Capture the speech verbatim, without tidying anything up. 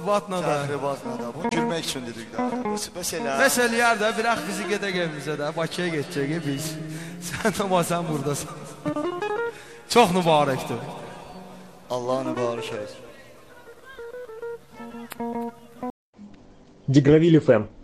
təxribatla da. Təxribatla da. Bunu gülmək üçün dedik də. Məsələ. Məsələ yer də, bir ax bizi gedək evimizə də, Bakıya gedəcək biz. Sən amma sən buradasan. Çox mübarəkdir. Allah mübarək olsun. Дегравили эф эм.